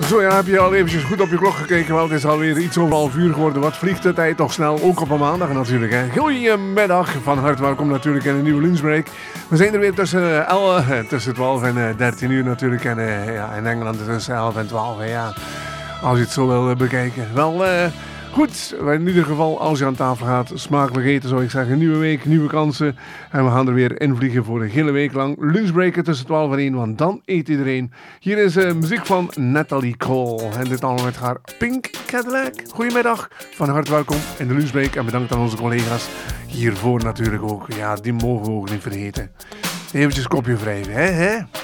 Zo ja, heb je al eventjes goed op je klok gekeken? Wel, het is alweer iets over 11 uur geworden. Wat vliegt de tijd toch snel, ook op een maandag natuurlijk. Hè. Goedemiddag, van harte welkom natuurlijk in een nieuwe lunchbreak. We zijn er weer tussen 12 en 13 uur natuurlijk. En ja, in Engeland tussen 11 en 12, hè, ja. Als je het zo wil bekijken. Wel, goed, in ieder geval als je aan tafel gaat, smakelijk eten zou ik zeggen. Nieuwe week, nieuwe kansen. En we gaan er weer invliegen voor een hele week lang. Lunchbreken tussen 12 en 1, want dan eet iedereen. Hier is muziek van Natalie Cole. En dit allemaal met haar Pink Cadillac. Goedemiddag, van harte welkom in de lunchbreak. En bedankt aan onze collega's hiervoor natuurlijk ook. Ja, die mogen we ook niet vergeten. Eventjes kopje wrijven, hè?